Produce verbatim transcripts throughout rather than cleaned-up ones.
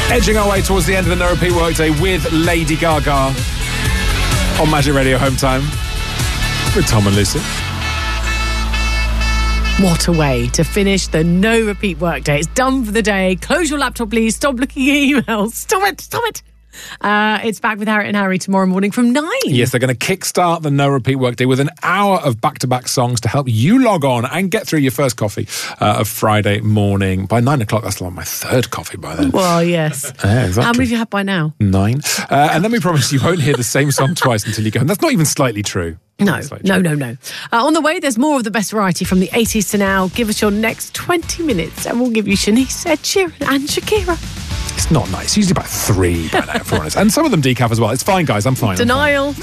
Edging our way towards the end of the No Repeat Workday with Lady Gaga on Magic Radio Home Time with Tom and Lucy. What a way to finish the No Repeat Workday. It's done for the day. Close your laptop, please. Stop looking at emails. Stop it. Stop it. Uh, it's back with Harriet and Harry tomorrow morning from nine. Yes, they're going to kickstart the No Repeat Workday with an hour of back-to-back songs to help you log on and get through your first coffee uh, of Friday morning. By nine o'clock, that's like my third coffee by then. Well, yes. Yeah, exactly. How many have you had by now? Nine. Uh, and then we promise you won't hear the same song twice until you go. And that's not even slightly true. No, no, no, no. Uh, on the way, there's more of the best variety from the eighties to now. Give us your next twenty minutes and we'll give you Shanice, Ed Sheeran and Shakira. It's not nice. Usually about three by now, if we're honest. And some of them decaf as well. It's fine, guys. I'm fine. Denial. I'm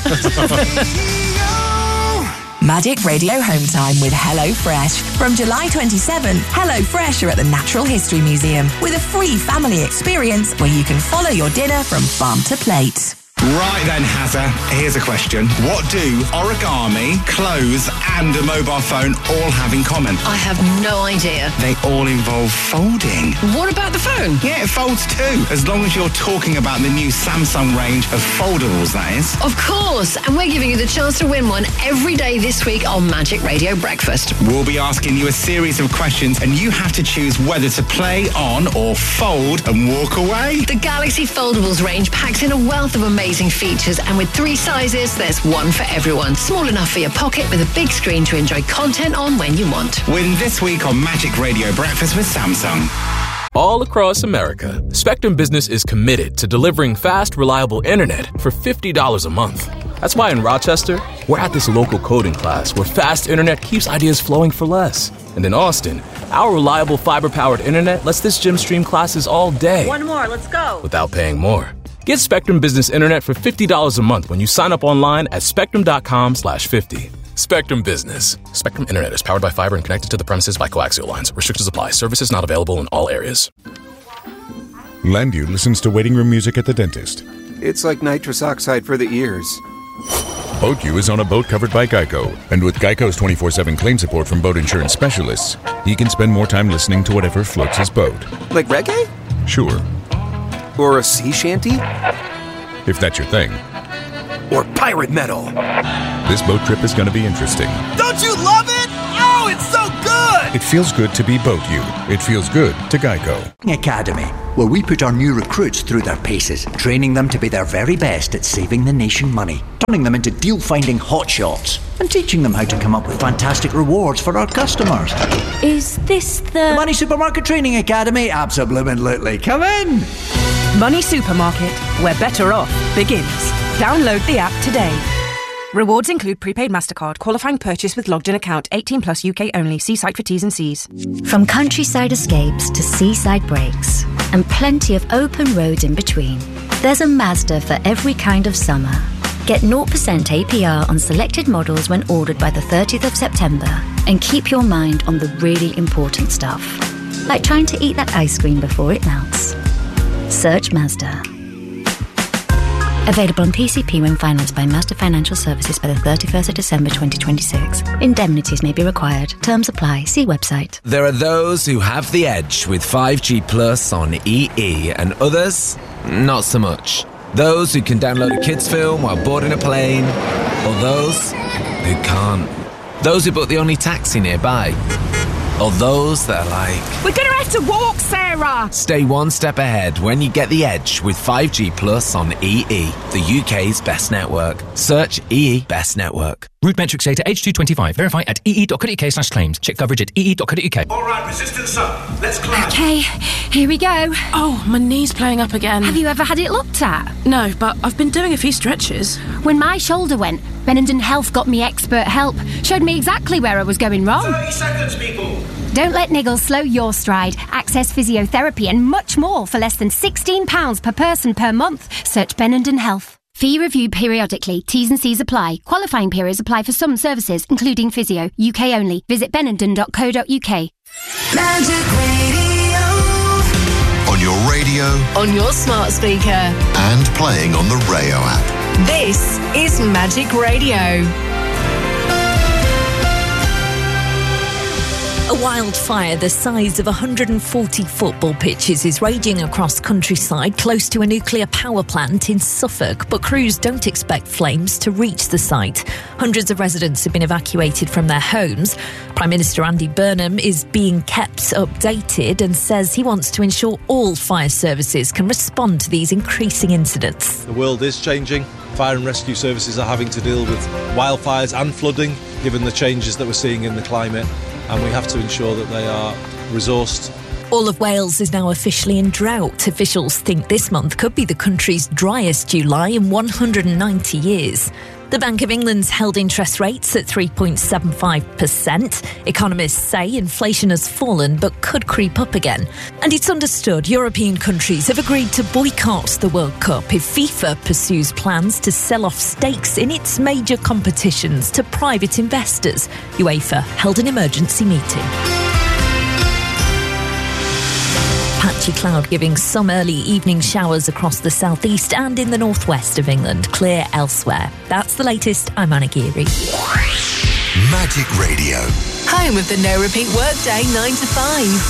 fine. Magic Radio Home Time with HelloFresh. From July twenty-seventh, HelloFresh are at the Natural History Museum with a free family experience where you can follow your dinner from farm to plate. Right then, Hazza, here's a question. What do origami, clothes and a mobile phone all have in common? I have no idea. They all involve folding. What about the phone? Yeah, it folds too, as long as you're talking about the new Samsung range of foldables, that is. Of course, and we're giving you the chance to win one every day this week on Magic Radio Breakfast. We'll be asking you a series of questions and you have to choose whether to play on or fold and walk away. The Galaxy Foldables range packs in a wealth of amazing features, and with three sizes, there's one for everyone. Small enough for your pocket with a big screen to enjoy content on when you want. Win this week on Magic Radio Breakfast with Samsung. All across America, Spectrum Business is committed to delivering fast, reliable internet for fifty dollars a month. That's why in Rochester, we're at this local coding class where fast internet keeps ideas flowing for less. And in Austin, our reliable fiber-powered internet lets this gym stream classes all day. One more, let's go. Without paying more. Get Spectrum Business Internet for fifty dollars a month when you sign up online at spectrum.com slash 50. Spectrum Business. Spectrum Internet is powered by fiber and connected to the premises by coaxial lines. Restrictions apply. Services not available in all areas. Landu listens to waiting room music at the dentist. It's like nitrous oxide for the ears. BoatU is on a boat covered by Geico. And with Geico's twenty-four seven claim support from boat insurance specialists, he can spend more time listening to whatever floats his boat. Like reggae? Sure. Or a sea shanty? If that's your thing. Or pirate metal. This boat trip is going to be interesting. Don't you love it? Oh, it's so good! It feels good to be BoatU. It feels good to Geico. Academy, where we put our new recruits through their paces, training them to be their very best at saving the nation money, turning them into deal-finding hotshots, and teaching them how to come up with fantastic rewards for our customers. Is this the... The Money Supermarket Training Academy? Absolutely. Come in! Money Supermarket, where better off begins. Download the app today. Rewards include prepaid MasterCard, qualifying purchase with logged in account, eighteen plus U K only. See site for T's and C's. From countryside escapes to seaside breaks, and plenty of open roads in between, there's a Mazda for every kind of summer. Get zero percent A P R on selected models when ordered by the thirtieth of September, and keep your mind on the really important stuff, like trying to eat that ice cream before it melts. Search Mazda. Available on P C P when financed by Mazda Financial Services by the thirty-first of December twenty twenty-six. Indemnities may be required. Terms apply. See website. There are those who have the edge with five G Plus on E E, and others, not so much. Those who can download a kids' film while boarding a plane, or those who can't. Those who book the only taxi nearby. Or those that are like... We're going to have to walk, Sarah! Stay one step ahead when you get the edge with five G Plus on E E, the U K's best network. Search E E Best Network. Route metrics data H two twenty-five. Verify at ee.co.uk slash claims. Check coverage at ee.co.uk. All right, resistance up. Let's climb. Okay, here we go. Oh, my knee's playing up again. Have you ever had it looked at? No, but I've been doing a few stretches. When my shoulder went, Benenden Health got me expert help. Showed me exactly where I was going wrong. thirty seconds, people. Don't let niggles slow your stride. Access physiotherapy and much more for less than sixteen pounds per person per month. Search Benenden Health. Fee reviewed periodically. T's and C's apply. Qualifying periods apply for some services, including physio. U K only. Visit benenden dot co dot uk. Magic Radio. On your radio. On your smart speaker. And playing on the Rayo app. This is Magic Radio. A wildfire the size of one hundred forty football pitches is raging across countryside close to a nuclear power plant in Suffolk, but crews don't expect flames to reach the site. Hundreds of residents have been evacuated from their homes. Prime Minister Andy Burnham is being kept updated and says he wants to ensure all fire services can respond to these increasing incidents. The world is changing. Fire and rescue services are having to deal with wildfires and flooding, given the changes that we're seeing in the climate. And we have to ensure that they are resourced. All of Wales is now officially in drought. Officials think this month could be the country's driest July in one hundred ninety years. The Bank of England's held interest rates at three point seven five percent. Economists say inflation has fallen but could creep up again. And it's understood European countries have agreed to boycott the World Cup if FIFA pursues plans to sell off stakes in its major competitions to private investors. UEFA held an emergency meeting. Patchy cloud giving some early evening showers across the southeast and in the northwest of England. Clear elsewhere. That's the latest. I'm Anna Geary. Magic Radio. Home of the no repeat workday nine to five.